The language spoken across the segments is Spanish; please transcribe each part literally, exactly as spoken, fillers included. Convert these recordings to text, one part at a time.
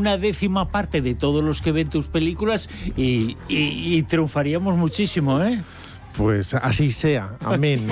una décima parte de todos los que ven tus películas y, y, y triunfaríamos muchísimo, ¿eh? Pues así sea, amén.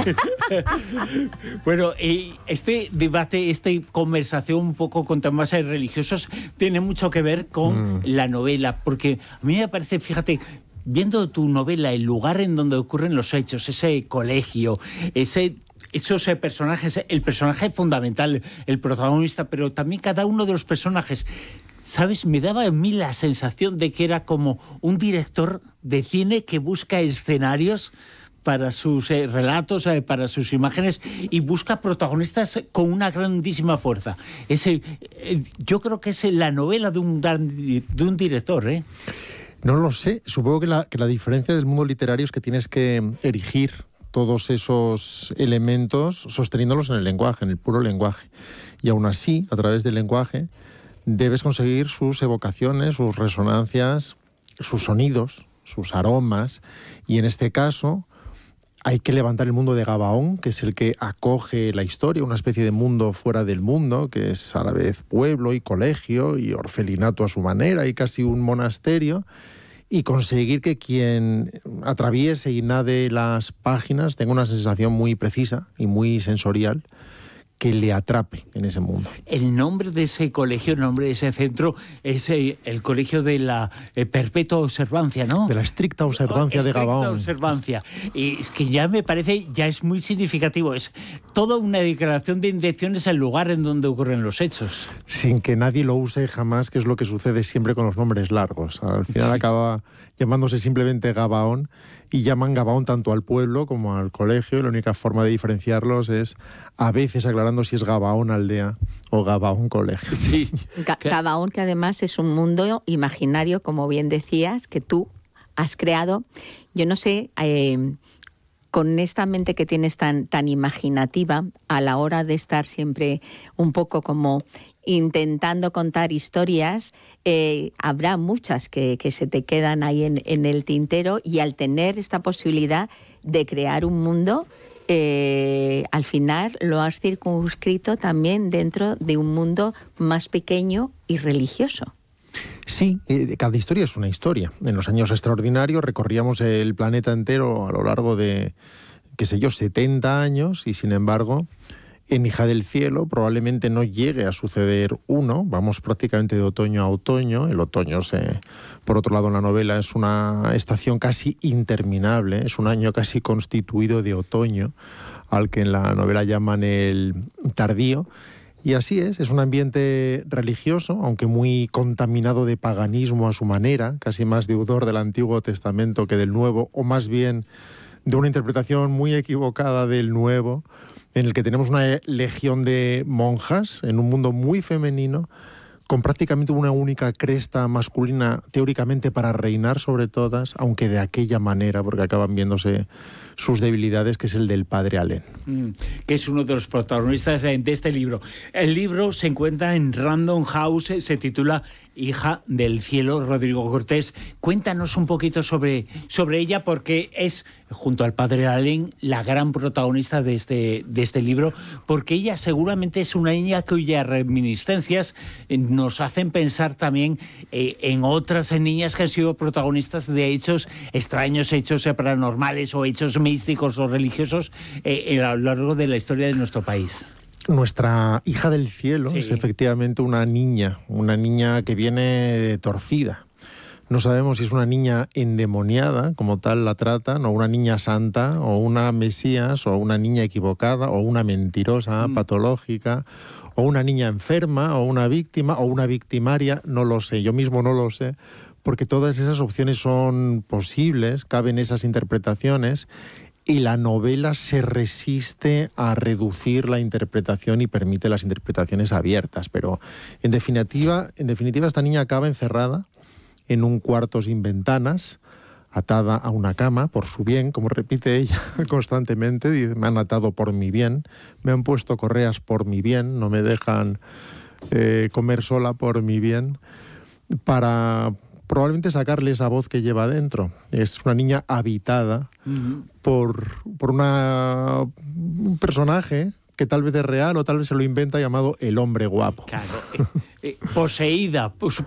Bueno, eh, este debate, esta conversación un poco con temas religiosos tiene mucho que ver con mm. la novela, porque a mí me parece, fíjate, viendo tu novela, el lugar en donde ocurren los hechos, ese colegio, ese... esos eh, personajes, el personaje fundamental, el protagonista, pero también cada uno de los personajes, ¿sabes? Me daba a mí la sensación de que era como un director de cine que busca escenarios para sus eh, relatos, eh, para sus imágenes, y busca protagonistas con una grandísima fuerza. Es el, eh, yo creo que es la novela de un, de un director, ¿eh? No lo sé. Supongo que la, que la diferencia del mundo literario es que tienes que erigir todos esos elementos sosteniéndolos en el lenguaje, en el puro lenguaje. Y aún así, a través del lenguaje, debes conseguir sus evocaciones, sus resonancias, sus sonidos, sus aromas. Y en este caso, hay que levantar el mundo de Gabaón, que es el que acoge la historia, una especie de mundo fuera del mundo, que es a la vez pueblo y colegio y orfelinato a su manera y casi un monasterio, y conseguir que quien atraviese y nade las páginas tenga una sensación muy precisa y muy sensorial que le atrape en ese mundo. El nombre de ese colegio, el nombre de ese centro, es eh, el colegio de la eh, perpetua observancia, ¿no? De la estricta observancia oh, de Gabaón. Estricta observancia. Y es que ya me parece, ya es muy significativo. Es toda una declaración de intenciones al lugar en donde ocurren los hechos. Sin que nadie lo use jamás, que es lo que sucede siempre con los nombres largos. Al final sí. Acaba llamándose simplemente Gabaón, y llaman Gabaón tanto al pueblo como al colegio, y la única forma de diferenciarlos es a veces aclarando si es Gabaón aldea o Gabaón colegio. Sí. Ga- Gabaón, que además es un mundo imaginario, como bien decías, que tú has creado. Yo no sé, eh, con esta mente que tienes tan, tan imaginativa, a la hora de estar siempre un poco como intentando contar historias, eh, habrá muchas que, que se te quedan ahí en, en el tintero, y al tener esta posibilidad de crear un mundo, eh, al final lo has circunscrito también dentro de un mundo más pequeño y religioso. Sí, eh, cada historia es una historia. En los años extraordinarios recorríamos el planeta entero a lo largo de, qué sé yo, setenta años, y sin embargo, en Hija del Cielo probablemente no llegue a suceder uno. Vamos prácticamente de otoño a otoño. El otoño, se, por otro lado, en la novela es una estación casi interminable, es un año casi constituido de otoño, al que en la novela llaman el tardío. Y así es, es un ambiente religioso, aunque muy contaminado de paganismo a su manera, casi más deudor del Antiguo Testamento que del Nuevo, o más bien de una interpretación muy equivocada del Nuevo, en el que tenemos una legión de monjas en un mundo muy femenino, con prácticamente una única cresta masculina teóricamente para reinar sobre todas, aunque de aquella manera, porque acaban viéndose sus debilidades, que es el del padre Alén. Mm, que es uno de los protagonistas de este libro. El libro se encuentra en Random House, se titula Hija del Cielo. Rodrigo Cortés, cuéntanos un poquito sobre, sobre ella, porque es, junto al padre Alén, la gran protagonista de este, de este libro, porque ella seguramente es una niña cuyas reminiscencias nos hacen pensar también eh, en otras niñas que han sido protagonistas de hechos extraños, hechos paranormales o hechos místicos o religiosos eh, a lo largo de la historia de nuestro país. Nuestra Hija del Cielo sí. es efectivamente una niña, una niña que viene torcida. No sabemos si es una niña endemoniada, como tal la tratan, o una niña santa, o una mesías, o una niña equivocada, o una mentirosa, mm. patológica, o una niña enferma, o una víctima, o una victimaria, no lo sé, yo mismo no lo sé, porque todas esas opciones son posibles, caben esas interpretaciones, y la novela se resiste a reducir la interpretación y permite las interpretaciones abiertas. Pero en definitiva, en definitiva esta niña acaba encerrada en un cuarto sin ventanas, atada a una cama por su bien, como repite ella constantemente. Dice, me han atado por mi bien, me han puesto correas por mi bien, no me dejan eh, comer sola por mi bien, para probablemente sacarle esa voz que lleva dentro. Es una niña habitada uh-huh. por, por una, un personaje que tal vez es real o tal vez se lo inventa, llamado el hombre guapo. Claro, eh, eh, poseída, pues,